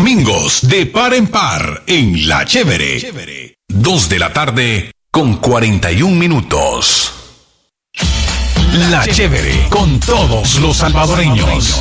domingos de par en par en La Chévere. 2 de la tarde con 41 minutos. La Chévere con todos los salvadoreños.